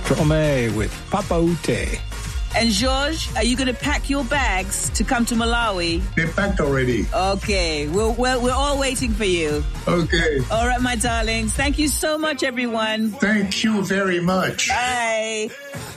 Trome with Papa Ute. And George, are you going to pack your bags to come to Malawi? They packed already. Okay, we're all waiting for you. Okay. All right, my darlings. Thank you so much, everyone. Thank you very much. Bye.